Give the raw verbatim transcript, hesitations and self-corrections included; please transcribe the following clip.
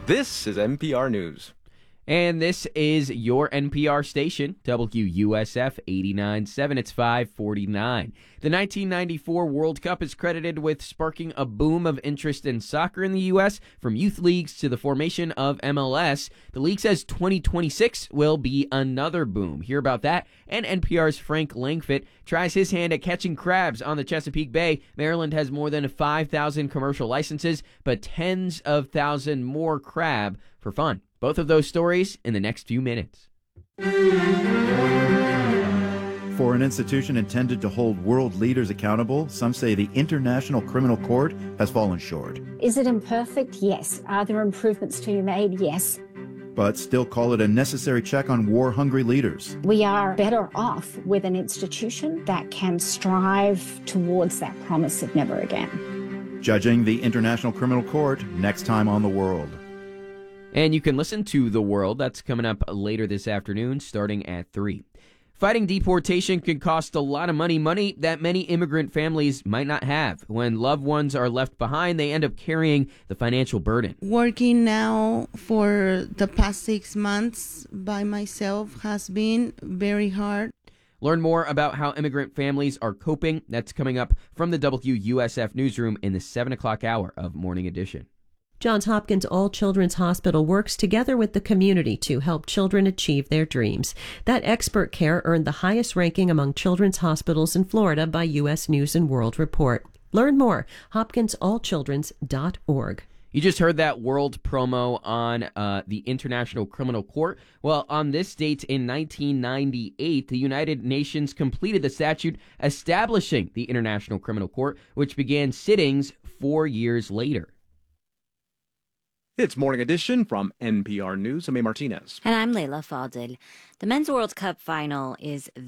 This is N P R News. And this is your N P R station, W U S F eighty-nine point seven. It's five forty-nine. The nineteen ninety-four World Cup is credited with sparking a boom of interest in soccer in the U S, from youth leagues to the formation of M L S. The league says twenty twenty-six will be another boom. Hear about that, and N P R's Frank Langfitt tries his hand at catching crabs on the Chesapeake Bay. Maryland has more than five thousand commercial licenses, but tens of thousands more crab for fun. Both of those stories in the next few minutes. For an institution intended to hold world leaders accountable, some say the International Criminal Court has fallen short. Is it imperfect? Yes. Are there improvements to be made? Yes. But still call it a necessary check on war-hungry leaders. We are better off with an institution that can strive towards that promise of never again. Judging the International Criminal Court next time on The World. And you can listen to The World. That's coming up later this afternoon, starting at three. Fighting deportation can cost a lot of money, money that many immigrant families might not have. When loved ones are left behind, they end up carrying the financial burden. Working now for the past six months by myself has been very hard. Learn more about how immigrant families are coping. That's coming up from the W U S F newsroom in the seven o'clock hour of Morning Edition. Johns Hopkins All Children's Hospital works together with the community to help children achieve their dreams. That expert care earned the highest ranking among children's hospitals in Florida by U S News and World Report. Learn more, hopkins all children's dot org. You just heard that World promo on uh, the International Criminal Court. Well, on this date in nineteen ninety-eight, the United Nations completed the statute establishing the International Criminal Court, which began sittings four years later. It's Morning Edition from N P R News. I'm A. Martinez. And I'm Layla Fadil. The Men's World Cup final is